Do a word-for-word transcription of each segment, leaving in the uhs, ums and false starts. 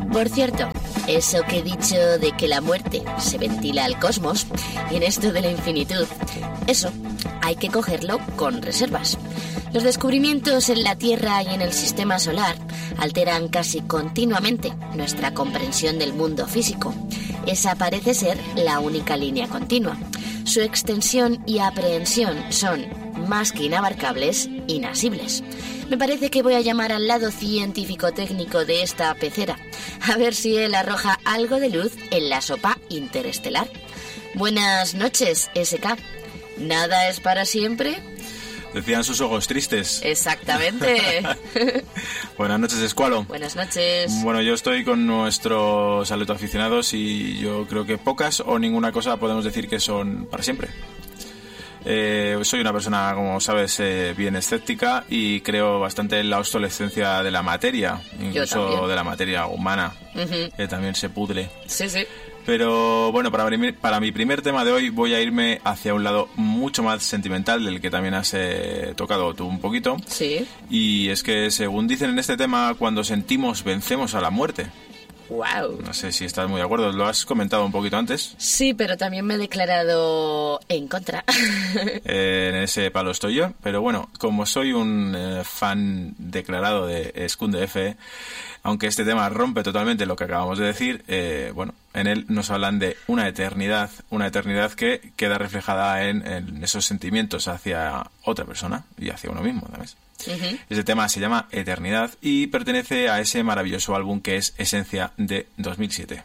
Por cierto, eso que he dicho de que la muerte se ventila al cosmos y en esto de la infinitud, eso hay que cogerlo con reservas. Los descubrimientos en la Tierra y en el sistema solar alteran casi continuamente nuestra comprensión del mundo físico. Esa parece ser la única línea continua. Su extensión y aprehensión son, más que inabarcables, inasibles. Me parece que voy a llamar al lado científico-técnico de esta pecera, a ver si él arroja algo de luz en la sopa interestelar. Buenas noches, S K. ¿Nada es para siempre? Decían sus ojos tristes. Exactamente. Buenas noches, Escualo. Buenas noches. Bueno, yo estoy con nuestros aficionados y yo creo que pocas o ninguna cosa podemos decir que son para siempre. Eh, soy una persona, como sabes, eh, bien escéptica y creo bastante en la obsolescencia de la materia, incluso de la materia humana, uh-huh. que también se pudre. Sí, sí. Pero bueno, para mi, para mi primer tema de hoy voy a irme hacia un lado mucho más sentimental, del que también has eh, tocado tú un poquito. Sí. Y es que, según dicen en este tema, cuando sentimos vencemos a la muerte. Wow. No sé si estás muy de acuerdo, lo has comentado un poquito antes. Sí, pero también me he declarado en contra. eh, en ese palo estoy yo, pero bueno, como soy un eh, fan declarado de Escunde F, aunque este tema rompe totalmente lo que acabamos de decir, eh, bueno, en él nos hablan de una eternidad, una eternidad que queda reflejada en, en esos sentimientos hacia otra persona y hacia uno mismo, ¿sabes? Uh-huh. Ese tema se llama Eternidad y pertenece a ese maravilloso álbum que es Esencia de dos mil siete.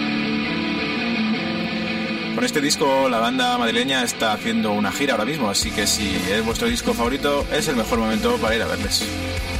Con este disco la banda madrileña está haciendo una gira ahora mismo, así que si es vuestro disco favorito es el mejor momento para ir a verles.